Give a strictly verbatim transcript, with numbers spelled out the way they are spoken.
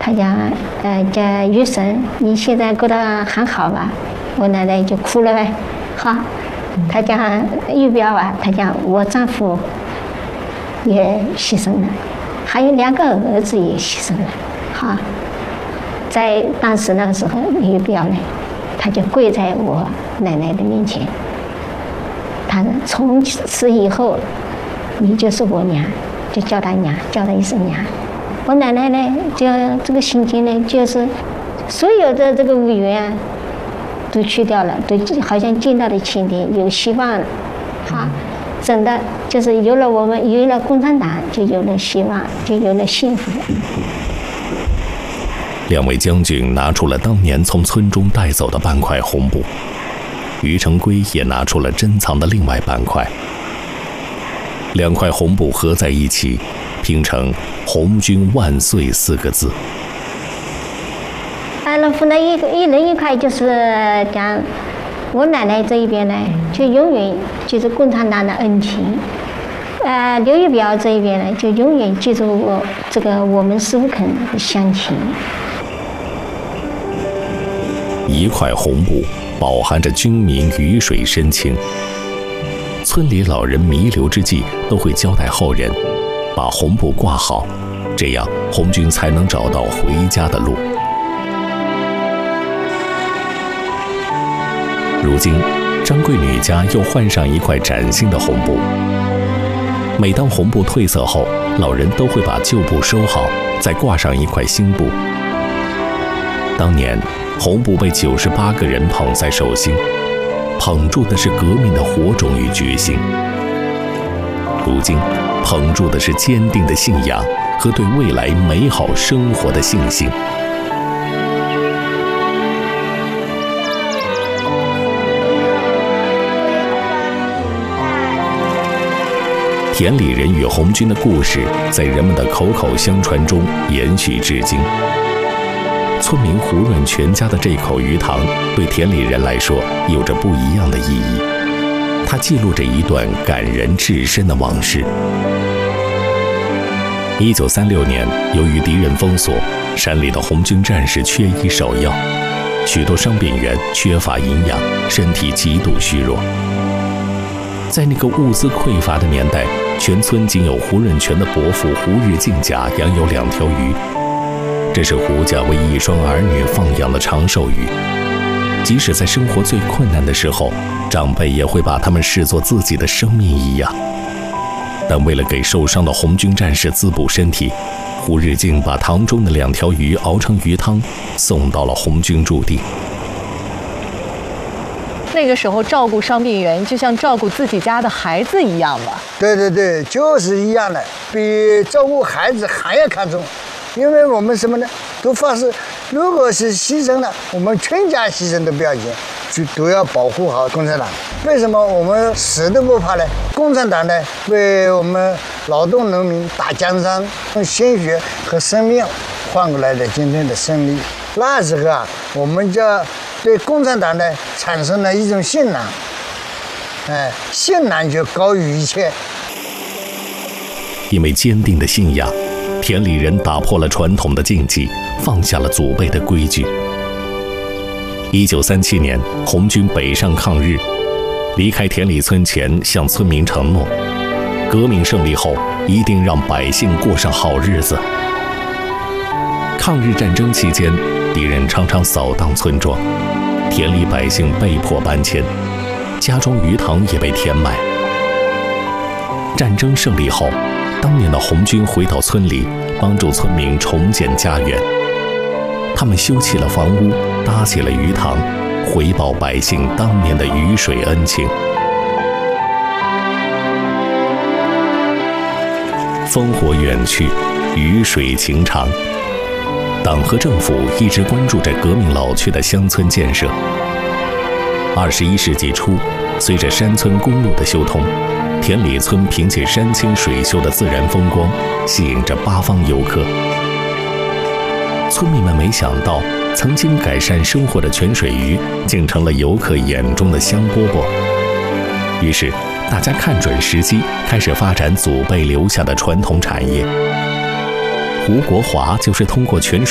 他讲，呃，叫玉生，你现在过得还好吧？我奶奶就哭了呗。好，他讲玉表啊，他讲我丈夫也牺牲了，还有两个儿子也牺牲了。好，在当时那个时候，玉表呢，他就跪在我奶奶的面前，他说从此以后，你就是我娘，就叫他娘，叫他一声娘。我奶奶呢，就这个心情呢，就是所有的这个委员都去掉了，都好像见到了晴天，有希望了。好，真的就是有了我们，有了共产党，就有了希望，就有了幸福。 两位将军拿出了当年从村中带走的半块红布，于成圭也拿出了珍藏的另外半块。两块红布合在一起，拼成“红军万岁”四个字。 啊，那分了一一人一块，就是讲我奶奶这一边呢，就永远就是共产党的恩情。呃，刘玉表这一边呢，就永远记住我这个我们苏肯的乡情。 一块红布饱含着军民鱼水深情。村里老人弥留之际都会交代后人，把红布挂好，这样红军才能找到回家的路。如今，张桂女家又换上一块崭新的红布。每当红布褪色后，老人都会把旧布收好，再挂上一块新布。当年，红布被九十八个人捧在手心，捧住的是革命的火种与决心。如今，捧住的是坚定的信仰和对未来美好生活的信心。田里人与红军的故事，在人们的口口相传中延续至今。村民胡润全家的这口鱼塘，对田里人来说有着不一样的意义。它记录着一段感人至深的往事。一九三六年，由于敌人封锁，山里的红军战士缺医少药，许多伤病员缺乏营养，身体极度虚弱。在那个物资匮乏的年代，全村仅有胡润全的伯父胡日进家养有两条鱼，这是胡家为一双儿女放养的长寿鱼。即使在生活最困难的时候，长辈也会把它们视作自己的生命一样。但为了给受伤的红军战士滋补身体，胡日进把塘中的两条鱼熬成鱼汤，送到了红军驻地。 那个时候照顾伤病员就像照顾自己家的孩子一样吧？ 对对对，就是一样的，比照顾孩子还要看重。因为我们什么呢？都发誓，如果是牺牲了，我们全家牺牲都不要紧，就都要保护好共产党。为什么我们死都不怕呢？共产党呢，为我们劳动农民打江山，用鲜血和生命换过来的今天的胜利。那时候啊，我们就对共产党呢产生了一种信仰，哎，信仰就高于一切。 因为坚定的信仰，田里人打破了传统的禁忌，放下了祖辈的规矩。一九三七年，红军北上抗日，离开田里村前，向村民承诺，革命胜利后一定让百姓过上好日子。抗日战争期间，敌人常常扫荡村庄，田里百姓被迫搬迁，家中鱼塘也被填满。战争胜利后，当年的红军回到村里，帮助村民重建家园。他们修葺了房屋，搭起了鱼塘，回报百姓当年的鱼水恩情。烽火远去，鱼水情长。党和政府一直关注着革命老区的乡村建设。二十一世纪初，随着山村公路的修通，田里村凭借山清水秀的自然风光，吸引着八方游客。村民们没想到，曾经改善生活的泉水鱼，竟成了游客眼中的香饽饽。于是，大家看准时机，开始发展祖辈留下的传统产业。胡国华就是通过泉水